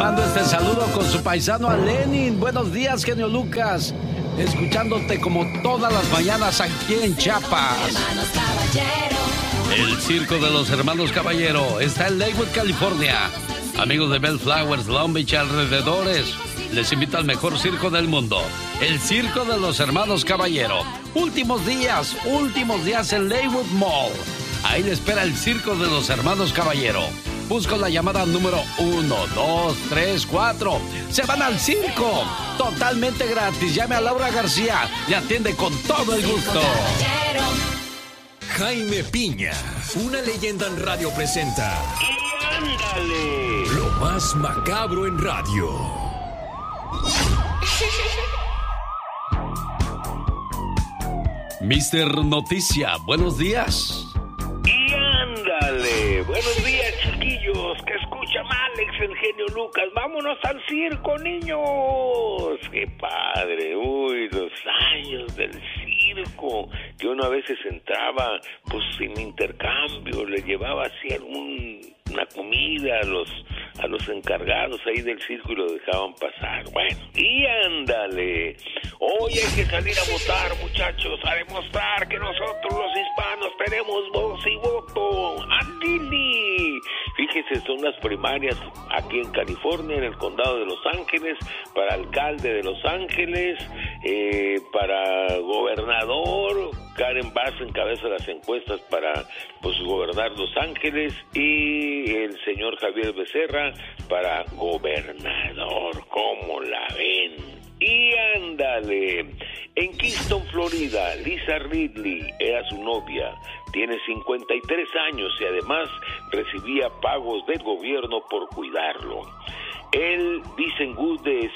mando este saludo con su paisano a Lenin. Buenos días, genio Lucas. Escuchándote como todas las mañanas aquí en Chiapas. El Circo de los Hermanos Caballero está en Lakewood, California. Amigos de Bellflowers, Long Beach y alrededores, les invito al mejor circo del mundo, el Circo de los Hermanos Caballero. Últimos días en Lakewood Mall. Ahí le espera el Circo de los Hermanos Caballero. Busco la llamada número 1, 2, 3, 4. Se van al circo. Totalmente gratis. Llame a Laura García. Le atiende con todo el gusto. Jaime Piña, una leyenda en radio presenta. ¡Y ándale! Lo más macabro en radio. Mister Noticia, buenos días. ¡Y ándale! Buenos días, chiquillos. Que escuchan Alex, el genio Lucas. ¡Vámonos al circo, niños! ¡Qué padre! Uy, los años del circo. Que uno a veces entraba, pues, sin intercambio. Le llevaba así una comida a los encargados ahí del circo y lo dejaban pasar. Bueno, y ándale. Hoy hay que salir a votar, muchachos, a demostrar que nosotros los hispanos tenemos voz y voto. ¡Andili! Fíjese, son las primarias aquí en California, en el condado de Los Ángeles, para alcalde de Los Ángeles, para gobernador. Karen Bass encabeza las encuestas para, pues, gobernar Los Ángeles, y el señor Javier Becerra para gobernador. ¿Cómo la ven? Y ándale, en Kingston, Florida, Lisa Ridley era su novia. Tiene 53 años y además recibía pagos del gobierno por cuidarlo. Él, dicen Good, de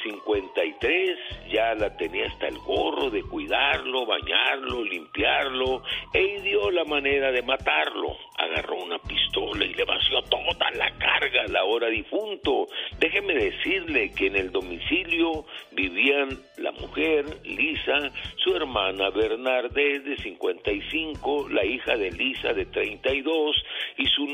53, ya la tenía hasta el gorro de cuidarlo, bañarlo, limpiarlo, e ideó la manera de matarlo. Agarró una pistola y le vació toda la carga al ahora difunto. Déjeme decirle que en el domicilio vivían la mujer, Lisa, su hermana Bernadette, de 55, la hija de Lisa, de 32, y su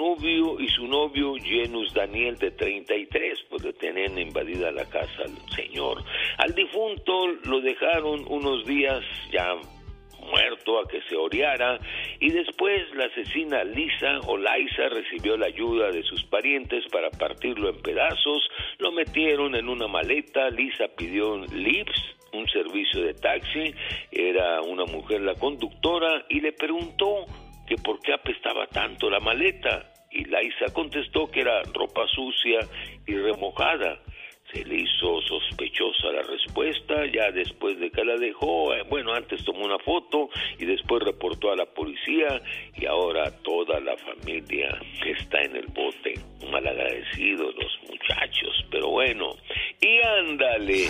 novio Jenus Daniel, de 33, pues le tenían invadida la casa al señor. Al difunto lo dejaron unos días ya muerto a que se oreara, y después la asesina Liza recibió la ayuda de sus parientes para partirlo en pedazos. Lo metieron en una maleta. Lisa pidió un Lyft, un servicio de taxi. Era una mujer la conductora, y le preguntó que por qué apestaba tanto la maleta, y Liza contestó que era ropa sucia y remojada. Se le hizo sospechosa la respuesta. Ya después de que la dejó, antes tomó una foto y después reportó a la policía, y ahora toda la familia está en el bote. Malagradecidos los muchachos, pero bueno. Y ándale,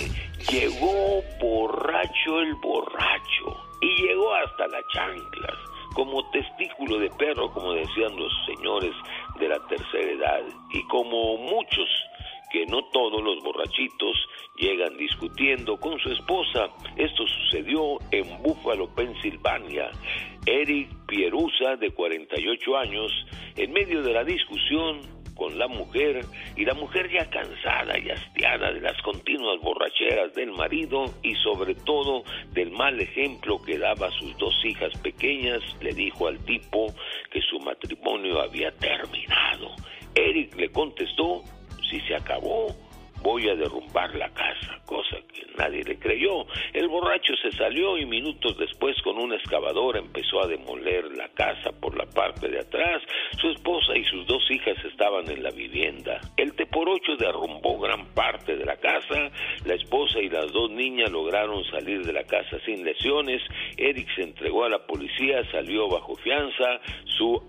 llegó borracho el borracho, y llegó hasta las chanclas, como testículo de perro, como decían los señores de la tercera edad. Y como muchos, que no todos los borrachitos llegan discutiendo con su esposa. Esto sucedió en Buffalo, Pensilvania. Eric Pierusa, de 48 años, en medio de la discusión con la mujer, y la mujer ya cansada y hastiada de las continuas borracheras del marido y sobre todo del mal ejemplo que daba a sus dos hijas pequeñas, le dijo al tipo que su matrimonio había terminado. Eric le contestó: si se acabó, voy a derrumbar la casa, cosa que nadie le creyó. El borracho se salió y minutos después, con una excavadora, empezó a demoler la casa por la parte de atrás. Su esposa y sus dos hijas estaban en la vivienda. El teporocho derrumbó gran parte de la casa. La esposa y las dos niñas lograron salir de la casa sin lesiones. Eric se entregó a la policía, salió bajo fianza. Su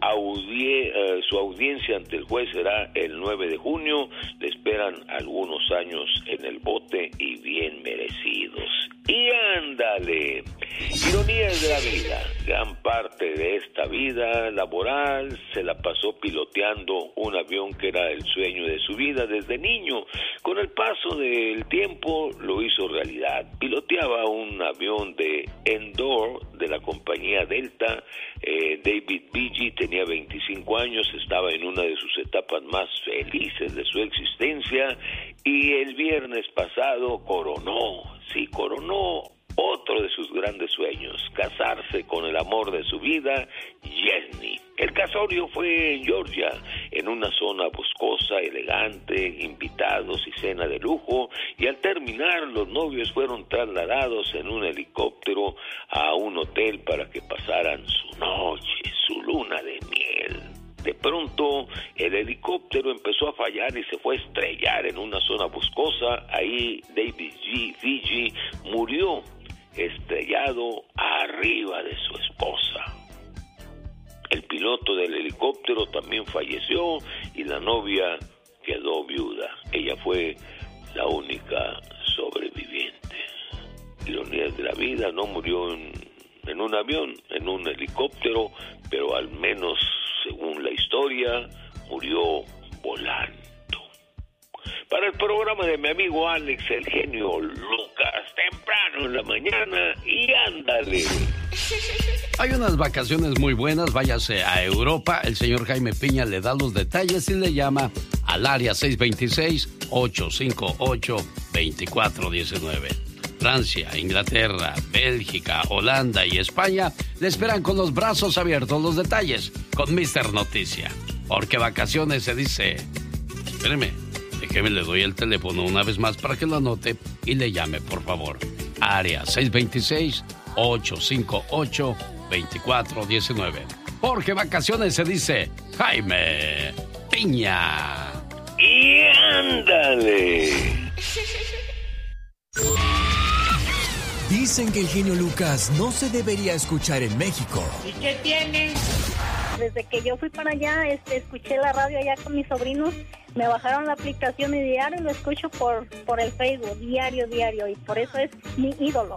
audiencia ante el juez será el 9 de junio. Le esperan algunos años en el bote, y bien merecidos. Y ándale, ironías de la vida. Gran parte de esta vida laboral se la pasó piloteando un avión que era el sueño de su vida desde niño. Con el paso del tiempo lo hizo realidad. Piloteaba un avión de Endor de la compañía Delta. David Beatty tenía 25 años, estaba en una de sus etapas más felices de su existencia, Y el viernes pasado coronó otro de sus grandes sueños, casarse con el amor de su vida, Jenny. El casorio fue en Georgia, en una zona boscosa, elegante, invitados y cena de lujo, y al terminar los novios fueron trasladados en un helicóptero a un hotel para que pasaran su noche, su luna de miel. De pronto, el helicóptero empezó a fallar y se fue a estrellar en una zona boscosa. Ahí David Fiji murió estrellado arriba de su esposa. El piloto del helicóptero también falleció y la novia quedó viuda. Ella fue la única sobreviviente. Ironías de la vida, no murió en un avión, en un helicóptero, pero al menos, según la historia, murió volando. Para el programa de mi amigo Alex, el genio Lucas, temprano en la mañana y ándale. Hay unas vacaciones muy buenas, váyase a Europa. El señor Jaime Piña le da los detalles y le llama al área 626-858-2419. Francia, Inglaterra, Bélgica, Holanda y España le esperan con los brazos abiertos. Los detalles con Mr. Noticia. Porque vacaciones se dice... Espéreme, déjeme, le doy el teléfono una vez más para que lo anote y le llame, por favor. Área 626-858-2419. Porque vacaciones se dice Jaime Piña. Y ándale. Dicen que el genio Lucas no se debería escuchar en México. ¿Y qué tiene? Desde que yo fui para allá, escuché la radio allá con mis sobrinos, me bajaron la aplicación y diario lo escucho por el Facebook, diario, y por eso es mi ídolo.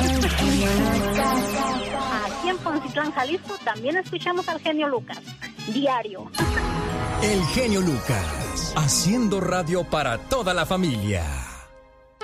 Aquí en Poncitlán, Jalisco, también escuchamos al genio Lucas, diario. El genio Lucas, haciendo radio para toda la familia.